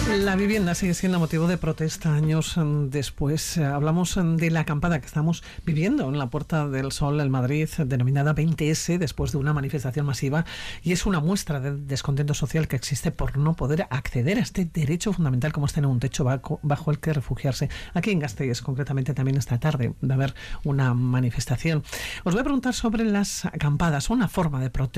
La vivienda sigue siendo motivo de protesta años después. Hablamos de la acampada que estamos viviendo en la Puerta del Sol en Madrid, denominada 20S, después de una manifestación masiva, y es una muestra del descontento social que existe por no poder acceder a este derecho fundamental como es tener un techo bajo el que refugiarse. Aquí en Gasteiz, concretamente, también esta tarde va a haber una manifestación. Os voy a preguntar sobre las acampadas, una forma de protesta